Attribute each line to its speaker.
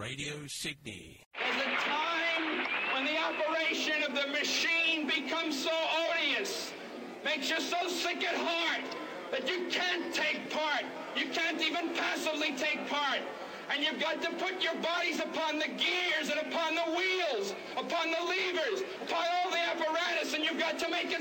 Speaker 1: Radio Sydney.
Speaker 2: There's a time when the operation of the machine becomes so odious, makes you so sick at heart that you can't take part. You can't even passively take part. And you've got to put your bodies upon the gears and upon the wheels, upon the levers, upon all the apparatus, and you've got to make it